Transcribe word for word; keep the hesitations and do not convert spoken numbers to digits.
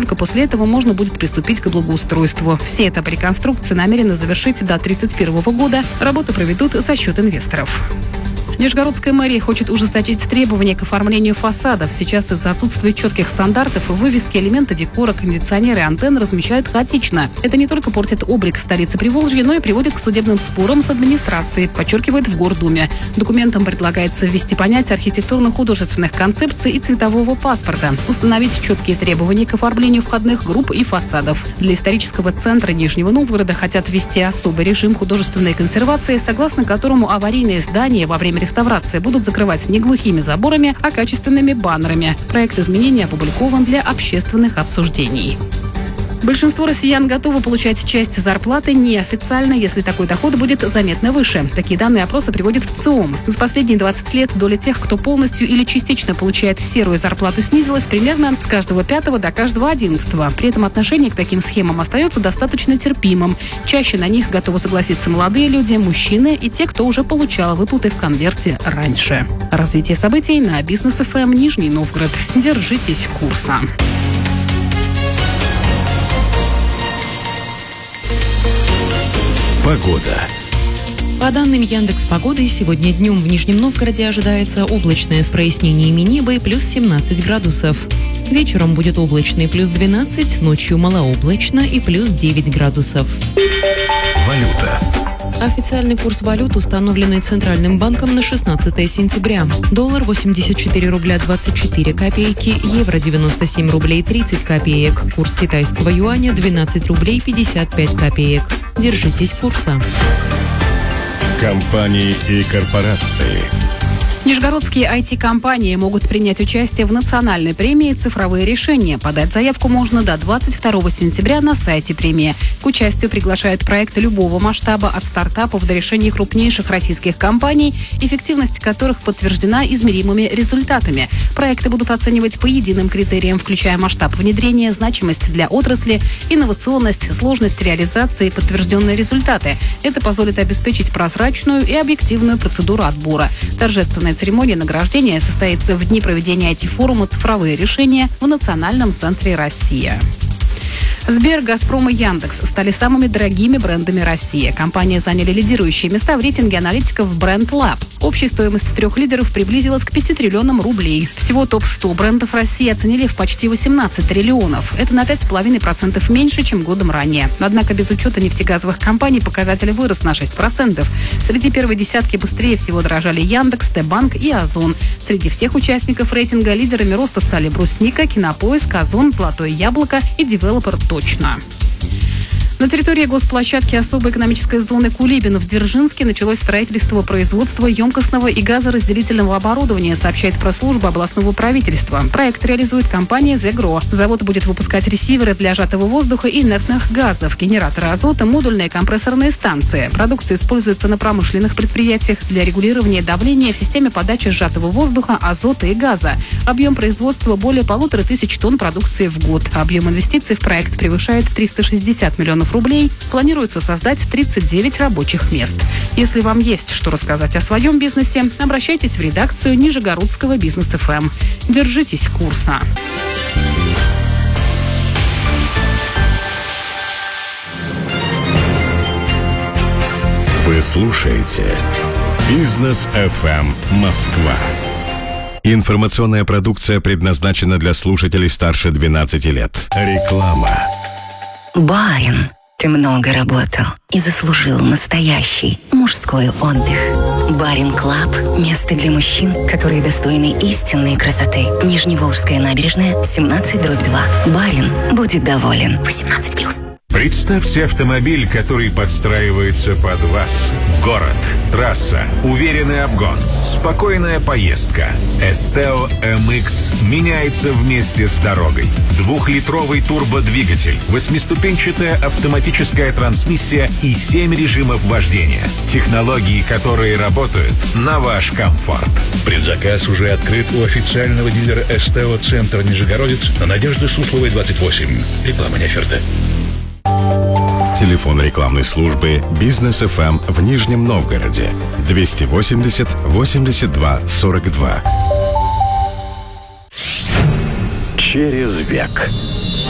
только после этого можно будет приступить к благоустройству. Все этапы реконструкции намерены завершить до тридцать первого года. Работу проведут за счет инвесторов. Нижегородская мэрия хочет ужесточить требования к оформлению фасадов. Сейчас из-за отсутствия четких стандартов вывески, элементы декора, кондиционеры и антенны размещают хаотично. Это не только портит облик столицы Приволжья, но и приводит к судебным спорам с администрацией, подчеркивает в Гордуме. Документом предлагается ввести понятие архитектурно-художественных концепций и цветового паспорта, установить четкие требования к оформлению входных групп и фасадов. Для исторического центра Нижнего Новгорода хотят ввести особый режим художественной консервации, согласно которому аварийные здания во время реставрации будут закрывать не глухими заборами, а качественными баннерами. Проект изменений опубликован для общественных обсуждений. Большинство россиян готовы получать часть зарплаты неофициально, если такой доход будет заметно выше. Такие данные опроса приводит в ЦИОМ. За последние двадцать лет доля тех, кто полностью или частично получает серую зарплату, снизилась примерно с каждого пятого до каждого одиннадцатого. При этом отношение к таким схемам остается достаточно терпимым. Чаще на них готовы согласиться молодые люди, мужчины и те, кто уже получал выплаты в конверте раньше. Развитие событий на Бизнес эф эм Нижний Новгород. Держитесь курса. Погода. По данным Яндекс.Погоды, сегодня днем в Нижнем Новгороде ожидается облачное с прояснениями неба и плюс семнадцать градусов. Вечером будет облачно и плюс двенадцать, ночью малооблачно и плюс девять градусов. Валюта. Официальный курс валют, установленный Центральным банком на шестнадцатое сентября. Доллар восемьдесят четыре рубля двадцать четыре копейки, евро девяносто семь рублей тридцать копеек, курс китайского юаня двенадцать рублей пятьдесят пять копеек. Держитесь курса. Компании и корпорации. Нижегородские ай ти-компании могут принять участие в национальной премии «Цифровые решения». Подать заявку можно до двадцать второго сентября на сайте премии. К участию приглашают проекты любого масштаба, от стартапов до решений крупнейших российских компаний, эффективность которых подтверждена измеримыми результатами. Проекты будут оценивать по единым критериям, включая масштаб внедрения, значимость для отрасли, инновационность, сложность реализации и подтвержденные результаты. Это позволит обеспечить прозрачную и объективную процедуру отбора. Торжественная церемония награждения состоится в дни проведения ай ти-форума «Цифровые решения» в Национальном центре «Россия». Сбер, Газпром и Яндекс стали самыми дорогими брендами России. Компании заняли лидирующие места в рейтинге аналитиков Brand Lab. Общая стоимость трех лидеров приблизилась к пяти триллионам рублей. Всего топ сто брендов России оценили в почти восемнадцать триллионов. Это на пять целых пять десятых процента меньше, чем годом ранее. Однако без учета нефтегазовых компаний показатель вырос на шесть процентов. Среди первой десятки быстрее всего дорожали Яндекс, Т-Банк и Озон. Среди всех участников рейтинга лидерами роста стали Брусника, Кинопоиск, Озон, Золотое Яблоко и Девелопер Точно. На территории госплощадки особой экономической зоны Кулибин в Дзержинске началось строительство производства емкостного и газоразделительного оборудования, сообщает пресс-служба областного правительства. Проект реализует компания «Зегро». Завод будет выпускать ресиверы для сжатого воздуха и инертных газов, генераторы азота, модульные компрессорные станции. Продукция используется на промышленных предприятиях для регулирования давления в системе подачи сжатого воздуха, азота и газа. Объем производства более полутора тысяч тонн продукции в год. Объем инвестиций в проект превышает триста шестьдесят миллионов рублей. Планируется создать тридцать девять рабочих мест. Если вам есть что рассказать о своем бизнесе, обращайтесь в редакцию Нижегородского Бизнес эф эм. Держитесь курса. Вы слушаете Бизнес эф эм Москва. Информационная продукция предназначена для слушателей старше двенадцати лет. Реклама. Барин, ты много работал и заслужил настоящий мужской отдых. Барин Клаб – место для мужчин, которые достойны истинной красоты. Нижневолжская набережная, семнадцать дробь два. Барин будет доволен. восемнадцать плюс. Представьте автомобиль, который подстраивается под вас. Город, трасса, уверенный обгон, спокойная поездка. Esteo эм икс меняется вместе с дорогой. Двухлитровый турбодвигатель, восьмиступенчатая автоматическая трансмиссия и семь режимов вождения. Технологии, которые работают на ваш комфорт. Предзаказ уже открыт у официального дилера Esteo Центр Нижегородец на Надежды Сусловой, двадцать восемь. Реклама не оферта. Телефон рекламной службы «Бизнес эф эм» в Нижнем Новгороде двести восемьдесят восемьдесят два сорок два. Через век.